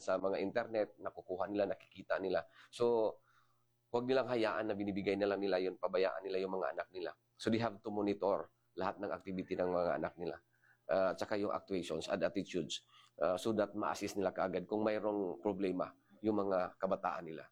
sa mga internet, nakukuha nila, nakikita nila. So, huwag nilang hayaan na binibigay na lang nila yun, pabayaan nila yung mga anak nila. So, they have to monitor lahat ng activity ng mga anak nila. At saka yung actuations and attitudes so that ma-assist nila kaagad kung mayroong problema yung mga kabataan nila.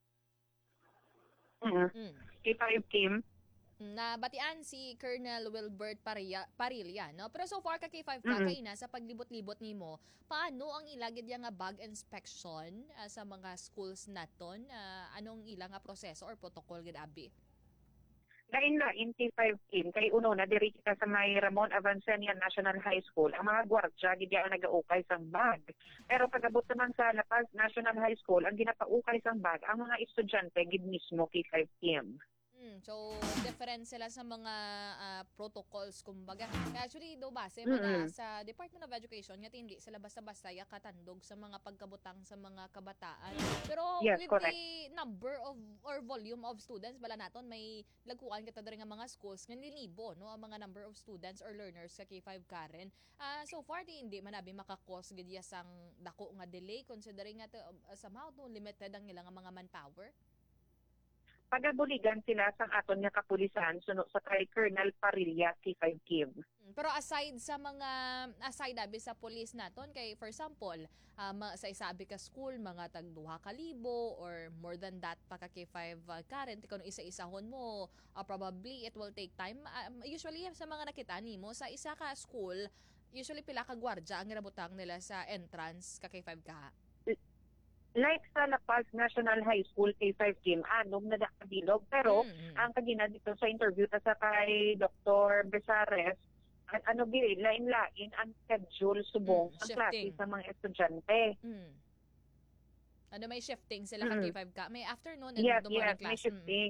K5 Kim. Nabatian si Colonel Wilbert Parilla, no? Pero so far ka K5 ka kaina sa paglibot-libot nimo, paano ang ilagid nga bag inspection sa mga schools naton? Anong ilang nga proseso or protocol gid abi? Lain K5 Kim kay uno na diri kita sa may Ramon Avancenian National High School. Ang mga gwardiya gid ang nagaukay sang bag. Pero pagabot naman sa La Paz National High School, ang ginapaukay sang bag ang mga estudyante gid mismo K5 Kim. So, different sila sa mga protocols, kumbaga. Actually, do base mga sa Department of Education, nga hindi sila basta-basta katandog sa mga pagkabutang sa mga kabataan. Pero yes, with correct. the number of or volume of students, bala naton may lagkuan kita nga mga schools nga nilibo, no, ang mga number of students or learners sa K5 Karen. So far, hindi man abi makakos gid sang dako nga delay considering nga somehow no, limited ang ilang mga manpower. Pagabuligan sila sang aton nga kapulisan suno sa kay Colonel Parilla K5 Kim. Pero aside abi sa police naton kay for example, sa isabi ka school mga tag 2,000 or more than that pa ka K5 Karen kung isa-isahon mo, probably it will take time. Usually sa mga nakita nimo sa isa ka school, usually pila ka gwardiya ang ginabutang nila sa entrance ka K5 ka. Like sa La Paz National High School K5 Kim, anom na nakabilog. Pero ang kagina dito sa interview ta sa kay Dr. Besares, ano giri, lain-lain ang schedule subong ang klase sa mga estudyante. Ano may shifting sila ka K5 ka? May afternoon and yes, morning class. May shifting.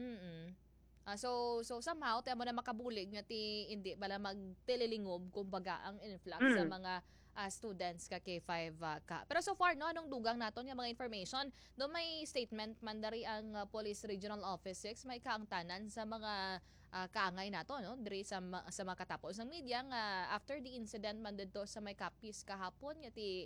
So somehow tayo mo na makabulig nga ti hindi bala magtililingob kumbaga ang influx sa mga students ka K5 ka. Pero so far no anong dugang naton nga mga information do may statement man dari ang Police Regional Office 6 may kaangtanan sa mga kaangay nato no diri sa mga katapos ng media nga after the incident man didto sa may Capiz kahapon nga ti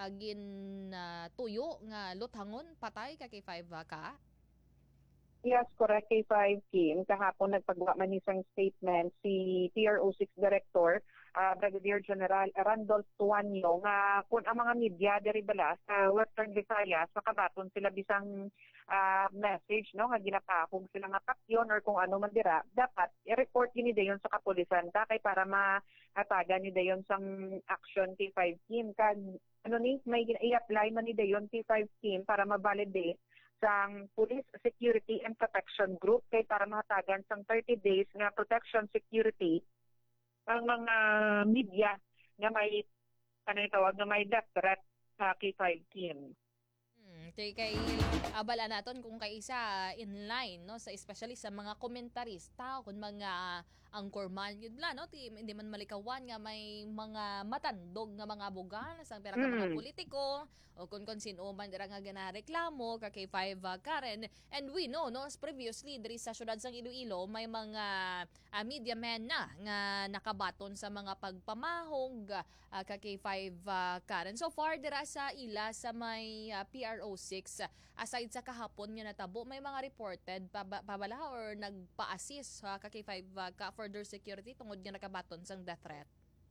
tuyo nga luthangon patay ka K5 ka. Yes, correct. K5 Kim, kahapon nagpagawa man isang statement si TRO6 Director, Brigadier General Randolph Tuanyo, nga kung ang mga media diri bala sa Western Visayas, makabaton sila bisang message, no, nga ginapakog sila nga pakyon or kung ano man dira, dapat i-report yun dayon sa kapulisan ta kay para mahatagan ni dayon sang action K5 Kim. Kag ano ni, may i-apply man ni dayon K5 Kim para ma-validate sang Police Security and Protection Group kay para mahatagan sang 30 days nga protection security ang mga media nga may tawag nga may death threat sa K5 Kim. Kay abala naton kung kay isa inline no sa especially sa mga komentarista kung mga anchorman yun bla no hindi man malikawan nga may mga matandog nga mga abogan sang pera ka mga politiko o kung sino man dira nga ganareklamo ka kay 5 Karen and we know no previously diri sa syudad sang Iloilo may mga media men na nga nakabaton sa mga pagpamahog ka kay 5 Karen so far dira sa ila sa may PRO6 aside sa kahapon nga natabo may mga reported pabala or nagpa-assist ka kay 5 ka further security tungod nga nakabaton sang death threat.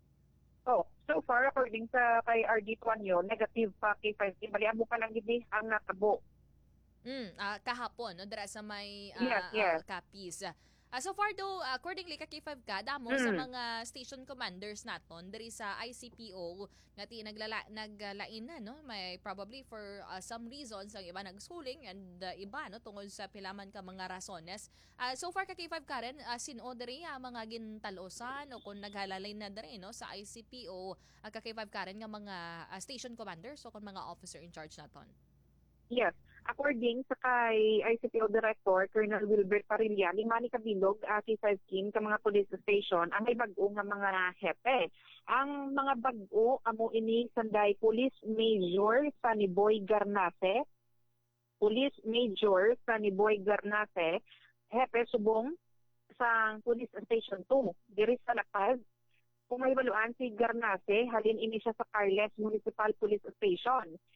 So far according sa kay RD Tuanyo negative pa kay 5 bali amo pa lang gid ang natabo. Kahapon no dira sa may Capiz. So far though, accordingly ka K5 ka, damo sa mga station commanders naton diri sa ICPO nga ti naglain na no, may probably for some reasons ang iba nagschooling and iba no tungod sa pilaman ka mga rasones. So far ka K5 Karen, sino diri mga gintalosan o kung naghalalay na diri no sa ICPO ka K5 Karen nga mga station commanders o kung mga officer in charge naton. Yes. According sa kay ICPO Director, Colonel Wilbert Parilla, limani kabilog K5 Kim ka mga police station ang may bag-o nga mga hepe. Ang mga bag-o amo ini sanday Police Major Saniboy Garnase, Police Major Saniboy Garnase, hepe subong sa Police Station 2 diri sa La Paz. Kung may baluan si Garnase, halin ini siya sa Carles Municipal Police Station.